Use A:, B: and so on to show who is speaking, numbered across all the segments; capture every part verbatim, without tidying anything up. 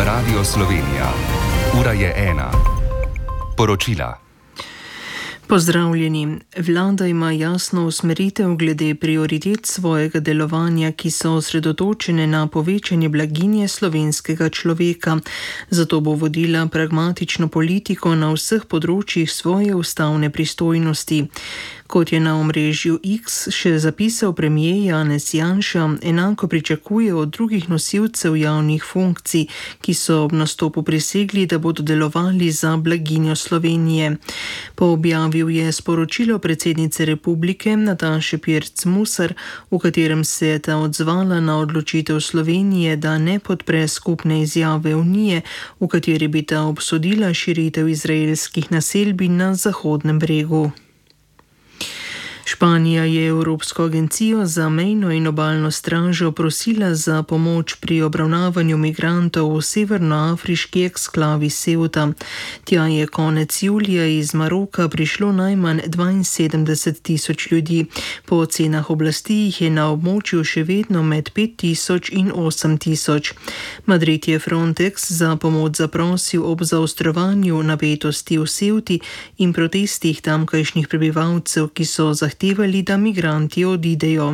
A: Radio Slovenija. Ura je ena. Poročila.
B: Pozdravljeni. Vlada ima jasno usmeritev glede prioritet svojega delovanja, ki so osredotočene na povečanje blaginje slovenskega človeka. Zato bo vodila pragmatično politiko na vseh področjih svoje ustavne pristojnosti. Kot je na omrežju X še zapisal premier Janez Janša, enako pričakuje od drugih nosilcev javnih funkcij, ki so ob nastopu prisegli, da bodo delovali za blaginjo Slovenije. Poobjavil je sporočilo predsednice republike Nataše Pirc Musar, v katerem se je ta odzvala na odločitev Slovenije, da ne podpre skupne izjave Unije, v kateri bi ta obsodila širitev izraelskih naselbin na Zahodnem bregu. Španija je Evropsko agencijo za mejno in obalno stražo prosila za pomoč pri obravnavanju migrantov v severnoafriški eksklavi Ceuta. Tja je konec julija iz Maroka prišlo najmanj dvainsedemdeset tisoč ljudi. Po ocenah oblasti jih je na območju še vedno med pet tisoč in osem tisoč. Madrid je Frontex za pomoč zaprosil ob zaostrovanju napetosti v Ceuti in protestih tamkajšnjih prebivalcev, ki so zahtevali zahtevali, da migranti odidejo.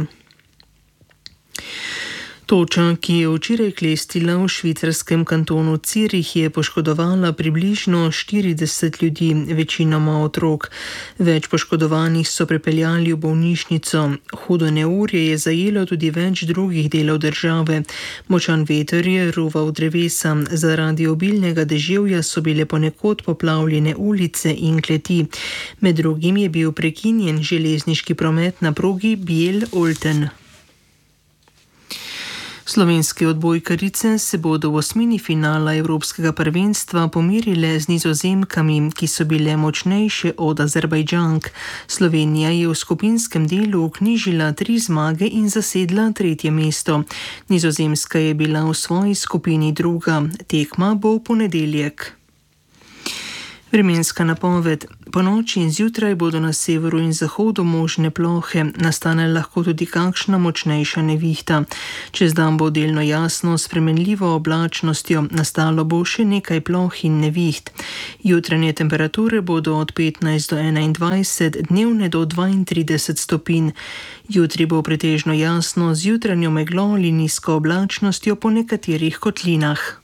B: Toča, ki je včeraj klestila v švicarskem kantonu Zürich, je poškodovala približno štirideset ljudi, večinoma otrok. Več poškodovanih so prepeljali v bolnišnico. Hudo neurje je zajelo tudi več drugih delov države. Močan veter je ruval drevesa. Zaradi obilnega deževja so bile ponekod poplavljene ulice in kleti. Med drugim je bil prekinjen železniški promet na progi Biel-Olten. Slovenske odbojkarice se bodo v osmini finala Evropskega prvenstva pomirile z Nizozemkami, ki so bile močnejše od Azerbajdžank. Slovenija je v skupinskem delu vknjižila tri zmage in zasedla tretje mesto. Nizozemska je bila v svoji skupini druga. Tekma bo v ponedeljek. Vremenska napoved. Po noči in zjutraj bodo na severu in zahodu možne plohe, nastane lahko tudi kakšna močnejša nevihta. Čez dan bo delno jasno s spremenljivo oblačnostjo, nastalo bo še nekaj ploh in neviht. Jutranje temperature bodo od petnajst do enaindvajset, dnevne do dvaintrideset stopinj. Jutri bo pretežno jasno z jutranjo meglo ali nizko oblačnostjo po nekaterih kotlinah.